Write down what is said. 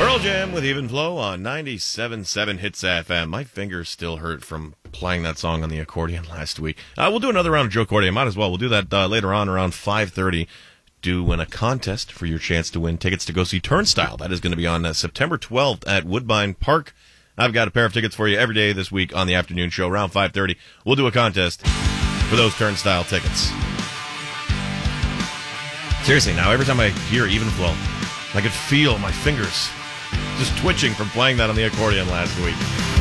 Pearl Jam with Even Flow on 97.7 Hits FM. My fingers still hurt from playing that song on the accordion last week. We'll do another round of Joe Cordian. Might as well. We'll do that later on around 5:30. Do win a contest for your chance to win tickets to go see Turnstile. That is going to be on September 12th at Woodbine Park. I've got a pair of tickets for you every day this week on the afternoon show around 5:30. We'll do a contest for those Turnstile tickets. Seriously, now every time I hear Even Flow, I could feel my fingers just twitching from playing that on the accordion last week.